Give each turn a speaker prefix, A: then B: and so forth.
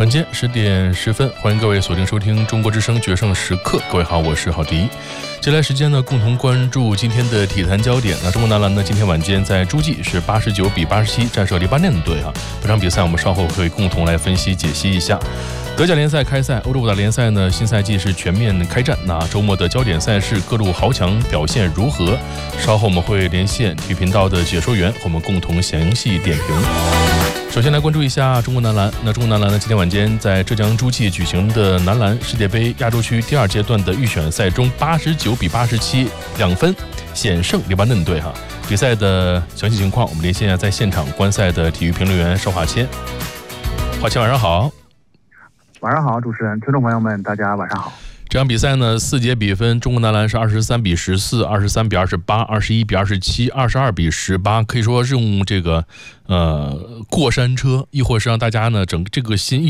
A: 晚间10点10分，欢迎各位锁定收听中国之声决胜时刻。各位好，我是郝迪。接下来时间呢，共同关注今天的体坛焦点。那中国男篮呢，今天晚间在诸暨是89比87战胜黎巴嫩队本场比赛我们稍后会共同来分析解析一下。德甲联赛开赛，欧洲五大联赛呢新赛季是全面开战。那周末的焦点赛事各路豪强表现如何？稍后我们会连线体育频道的解说员和我们共同详细点评。首先来关注一下中国男篮。那中国男篮呢，今天晚间在浙江诸暨举行的男篮世界杯亚洲区第2阶段的预选赛中，89比872分险胜黎巴嫩队比赛的详细情况，我们连线在现场观赛的体育评论员邵华谦。华谦晚上好。
B: 晚上好，主持人，听众朋友们，大家晚上好。
A: 这场比赛呢，4节比分，中国男篮是23比14、23比28、21比27、22比18，可以说是用这个过山车，亦或是让大家呢整这个心